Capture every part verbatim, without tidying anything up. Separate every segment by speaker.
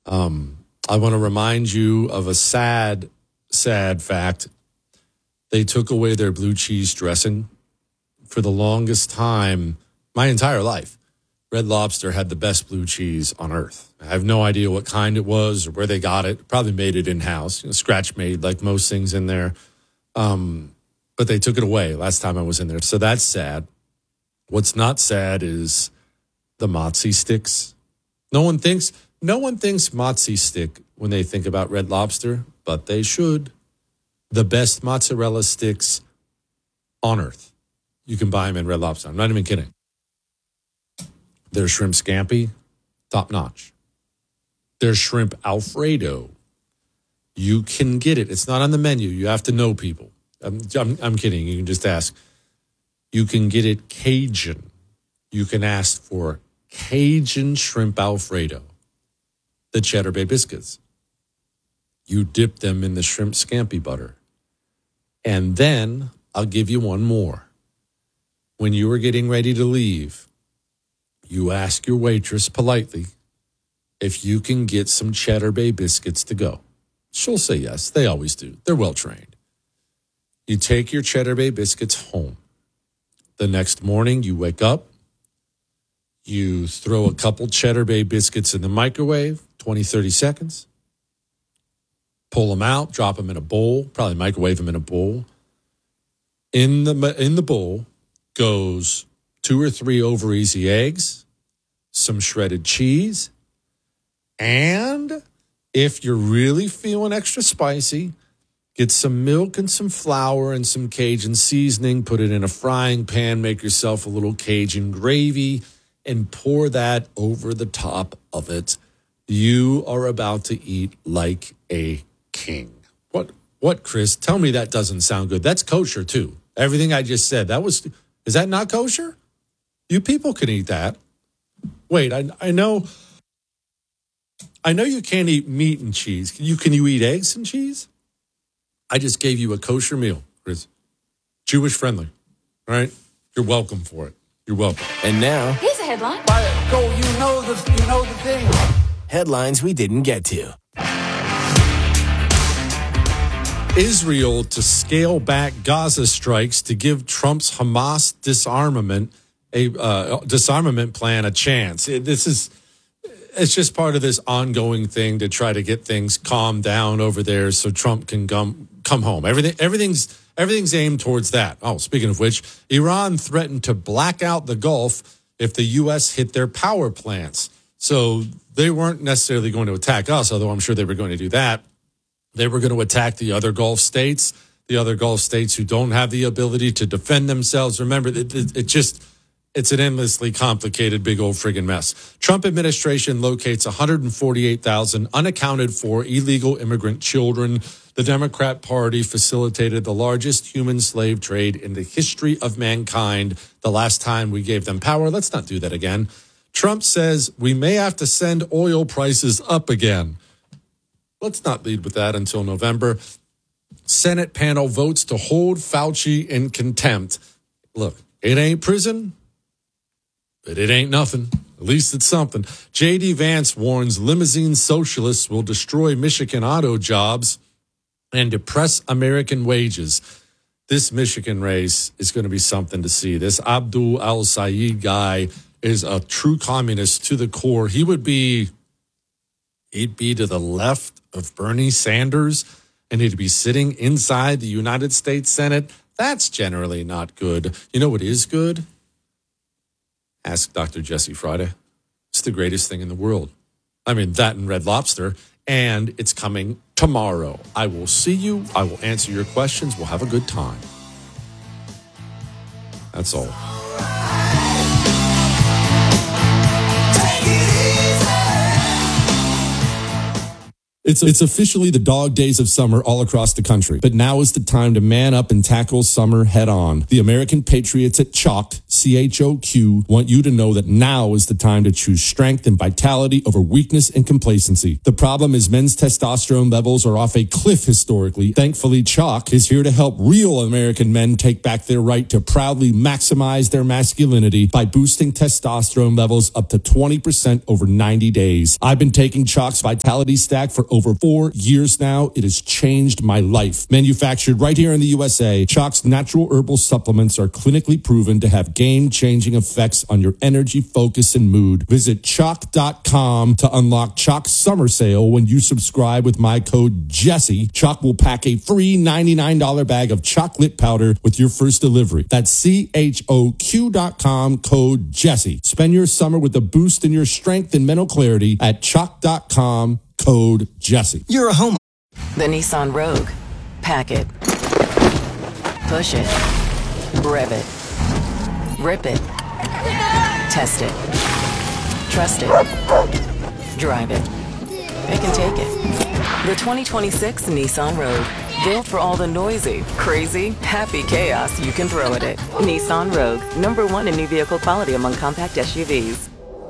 Speaker 1: Um, I want to remind you of a sad, sad fact. They took away their blue cheese dressing. For the longest time, my entire life, Red Lobster had the best blue cheese on earth. I have no idea what kind it was or where they got it. Probably made it in-house, you know, scratch made like most things in there. Um, but they took it away last time I was in there. So that's sad. What's not sad is the mozzie sticks. No one thinks, no one thinks mozzie stick when they think about Red Lobster, but they should. The best mozzarella sticks on earth. You can buy them in Red Lobster. I'm not even kidding. Their shrimp scampi, top notch. Their shrimp Alfredo, you can get it. It's not on the menu. You have to know people. I'm, I'm, I'm kidding. You can just ask. You can get it Cajun. You can ask for Cajun shrimp Alfredo. The Cheddar Bay biscuits. You dip them in the shrimp scampi butter. And then I'll give you one more. When you are getting ready to leave, you ask your waitress politely if you can get some Cheddar Bay biscuits to go. She'll say yes. They always do. They're well-trained. You take your Cheddar Bay biscuits home. The next morning, you wake up. You throw a couple Cheddar Bay biscuits in the microwave, twenty, thirty seconds. Pull them out, drop them in a bowl, probably microwave them in a bowl. In the, in the bowl goes two or three over-easy eggs, some shredded cheese, and if you're really feeling extra spicy, get some milk and some flour and some Cajun seasoning, put it in a frying pan, make yourself a little Cajun gravy, and pour that over the top of it. You are about to eat like a king. What, what, Chris? Tell me that doesn't sound good. That's kosher, too. Everything I just said, that was... Is that not kosher? You people can eat that. Wait, I I know I know you can't eat meat and cheese. Can you can you eat eggs and cheese? I just gave you a kosher meal, Chris. Jewish friendly. All right? You're welcome for it. You're welcome.
Speaker 2: And now,
Speaker 3: here's a headline.
Speaker 4: Go, you know the you know the thing.
Speaker 2: Headlines we didn't get to.
Speaker 1: Israel to scale back Gaza strikes to give Trump's Hamas disarmament a uh, disarmament plan a chance. It, this is it's just part of this ongoing thing to try to get things calmed down over there so Trump can come come home. Everything everything's everything's aimed towards that. Oh, speaking of which, Iran threatened to black out the Gulf if the U S hit their power plants. So they weren't necessarily going to attack us, although I'm sure they were going to do that. They were going to attack the other Gulf states, the other Gulf states who don't have the ability to defend themselves. Remember, it, it, it just, it's an endlessly complicated, big old friggin' mess. Trump administration locates one hundred forty-eight thousand unaccounted for illegal immigrant children. The Democrat Party facilitated the largest human slave trade in the history of mankind the last time we gave them power. Let's not do that again. Trump says we may have to send oil prices up again. Let's not lead with that until November. Senate panel votes to hold Fauci in contempt. Look, it ain't prison, but it ain't nothing. At least it's something. J D Vance warns limousine socialists will destroy Michigan auto jobs and depress American wages. This Michigan race is going to be something to see. This Abdul Al-Sayed guy is a true communist to the core. He would be, he'd be to the left of Bernie Sanders, and he'd be sitting inside the United States Senate. That's generally not good. You know what is good? Ask Doctor Jesse Friday. It's the greatest thing in the world. I mean, that and Red Lobster, and it's coming tomorrow. I will see you. I will answer your questions. We'll have a good time. That's all. It's, it's officially the dog days of summer all across the country, but now is the time to man up and tackle summer head on. The American Patriots at Choq, C H O Q, want you to know that now is the time to choose strength and vitality over weakness and complacency. The problem is men's testosterone levels are off a cliff historically. Thankfully, Choq is here to help real American men take back their right to proudly maximize their masculinity by boosting testosterone levels up to twenty percent over ninety days. I've been taking Choq's Vitality Stack for over four years now. It has changed my life. Manufactured right here in the U S A, Choq's natural herbal supplements are clinically proven to have game-changing effects on your energy, focus, and mood. Visit choq dot com to unlock Choq's summer sale. When you subscribe with my code Jesse, Choq will pack a free ninety-nine dollars bag of chocolate powder with your first delivery. That's C H O Q dot com, code Jesse. Spend your summer with a boost in your strength and mental clarity at choq dot com. Code Jesse.
Speaker 3: You're a home.
Speaker 5: The Nissan Rogue. Pack it. Push it. Rev it. Rip it. Test it. Trust it. Drive it. It can take it. The twenty twenty-six Nissan Rogue. Built for all the noisy, crazy, happy chaos you can throw at it. Nissan Rogue. Number one in new vehicle quality among compact S U Vs.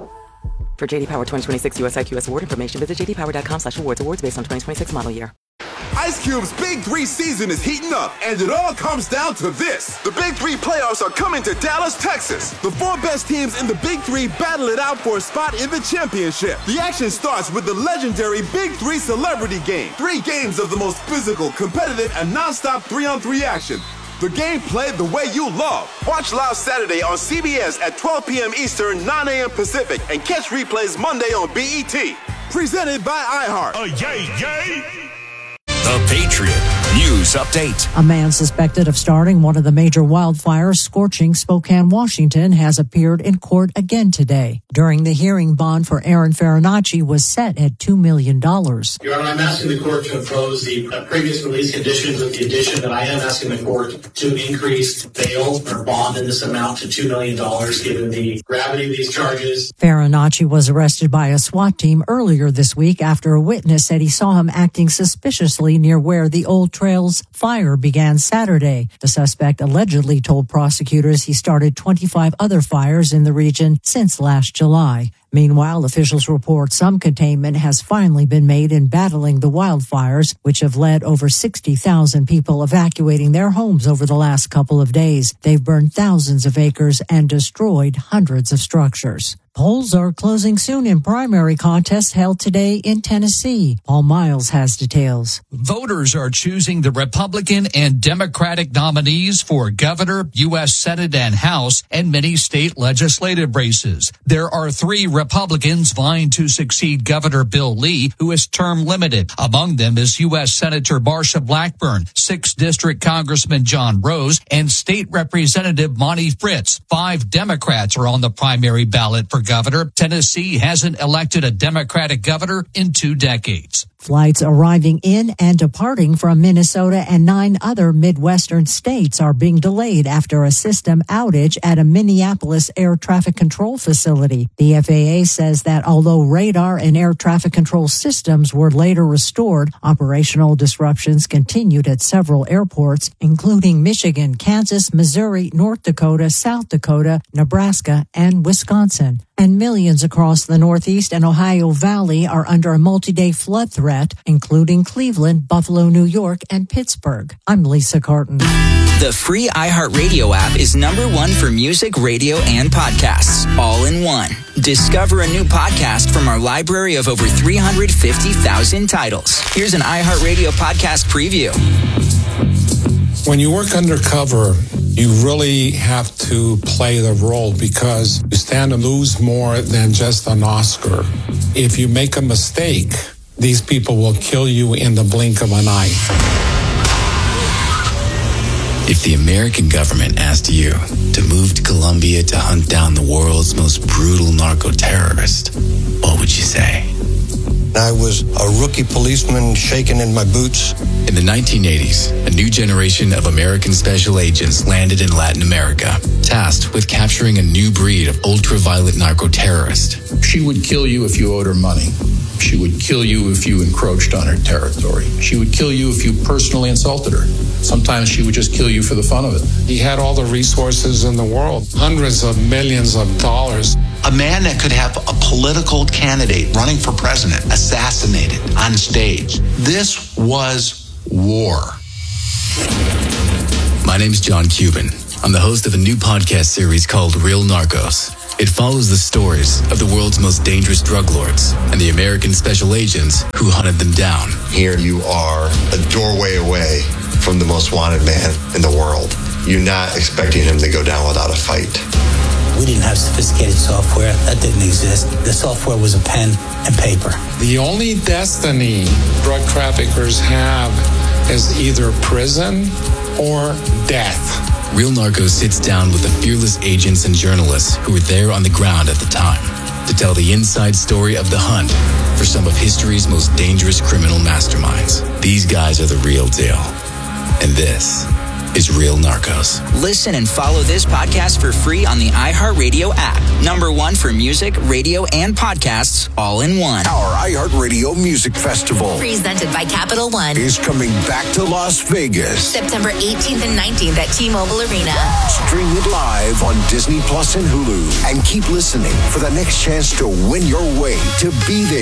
Speaker 5: For J D Power twenty twenty-six U S I Q S award information, visit j d power dot com slash awards. Awards based on twenty twenty-six model year.
Speaker 6: Ice Cube's Big Three season is heating up, and it all comes down to this. The Big Three playoffs are coming to Dallas, Texas. The four best teams in the Big Three battle it out for a spot in the championship. The action starts with the legendary Big Three Celebrity Game. Three games of the most physical, competitive, and non-stop three-on-three action. The game played the way you love. Watch live Saturday on C B S at twelve p.m. Eastern, nine a.m. Pacific, and catch replays Monday on B E T. Presented by iHeart.
Speaker 7: Uh, yay, yay.
Speaker 8: The Patriot News Update.
Speaker 9: A man suspected of starting one of the major wildfires scorching Spokane, Washington, has appeared in court again today. During the hearing, bond for Aaron Farinacci was set at two million dollars.
Speaker 10: Your Honor, I'm asking the court to impose the uh, previous release conditions with the addition that I am asking the court to increase bail or bond in this amount to two million dollars given the gravity of these charges.
Speaker 9: Farinacci was arrested by a SWAT team earlier this week after a witness said he saw him acting suspiciously near where the Old Trails fire began Saturday. The suspect allegedly told prosecutors he started twenty-five other fires in the region since last July. Meanwhile, officials report some containment has finally been made in battling the wildfires, which have led over sixty thousand people evacuating their homes over the last couple of days. They've burned thousands of acres and destroyed hundreds of structures. Polls are closing soon in primary contests held today in Tennessee. Paul Miles has details.
Speaker 11: Voters are choosing the Republican and Democratic nominees for governor, U S Senate and House, and many state legislative races. There are three Republicans vying to succeed Governor Bill Lee, who is term limited. Among them is U S Senator Marsha Blackburn, sixth District Congressman John Rose, and State Representative Monty Fritz. Five Democrats are on the primary ballot for governor. Tennessee hasn't elected a Democratic governor in two decades.
Speaker 9: Flights arriving in and departing from Minnesota and nine other Midwestern states are being delayed after a system outage at a Minneapolis air traffic control facility. The F A A says that although radar and air traffic control systems were later restored, operational disruptions continued at several airports, including Michigan, Kansas, Missouri, North Dakota, South Dakota, Nebraska, and Wisconsin. And millions across the Northeast and Ohio Valley are under a multi-day flood threat, including Cleveland, Buffalo, New York, and Pittsburgh. I'm Lisa Carton.
Speaker 3: The free iHeartRadio app is number one for music, radio, and podcasts, all in one. Discover a new podcast from our library of over three hundred fifty thousand titles. Here's an iHeartRadio podcast preview.
Speaker 12: When you work undercover, you really have to play the role because you stand to lose more than just an Oscar. If you make a mistake, these people will kill you in the blink of an eye.
Speaker 13: If the American government asked you to move to Colombia to hunt down the world's most brutal narco-terrorist, what would you say?
Speaker 14: I was a rookie policeman shaking in my boots.
Speaker 13: In the nineteen eighties, a new generation of American special agents landed in Latin America, tasked with capturing a new breed of ultraviolet narco-terrorist.
Speaker 15: She would kill you if you owed her money.
Speaker 7: She would kill you if you encroached on her territory. She would kill you if you personally insulted her. Sometimes she would just kill you for the fun of it.
Speaker 12: He had all the resources in the world, hundreds of millions of dollars.
Speaker 15: A man that could have a political candidate running for president assassinated on stage. This was war.
Speaker 13: My name's John Cuban. I'm the host of a new podcast series called Real Narcos. It follows the stories of the world's most dangerous drug lords and the American special agents who hunted them down.
Speaker 16: Here you are a doorway away from the most wanted man in the world. You're not expecting him to go down without a fight.
Speaker 17: We didn't have sophisticated software. That didn't exist. The software was a pen and paper.
Speaker 12: The only destiny drug traffickers have is either prison or death.
Speaker 13: Real Narcos sits down with the fearless agents and journalists who were there on the ground at the time to tell the inside story of the hunt for some of history's most dangerous criminal masterminds. These guys are the real deal. And this is Real Narcos.
Speaker 3: Listen and follow this podcast for free on the iHeartRadio app. Number one for music, radio, and podcasts all in one.
Speaker 18: Our iHeartRadio Music Festival,
Speaker 19: presented by Capital One,
Speaker 18: is coming back to Las Vegas.
Speaker 19: September eighteenth and nineteenth at T-Mobile Arena.
Speaker 18: Stream it live on Disney Plus and Hulu. And keep listening for the next chance to win your way to be there.